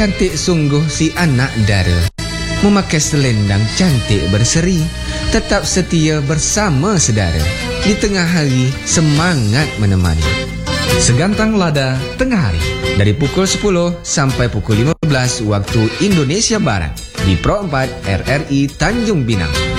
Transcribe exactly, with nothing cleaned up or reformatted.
Cantik sungguh si anak dara, memakai selendang cantik berseri, tetap setia bersama sedara, di tengah hari semangat menemani. Segantang Lada Tengah Hari, Dari pukul sepuluh sampai pukul lima belas waktu Indonesia Barat, di Pro empat R R I Tanjung Pinang.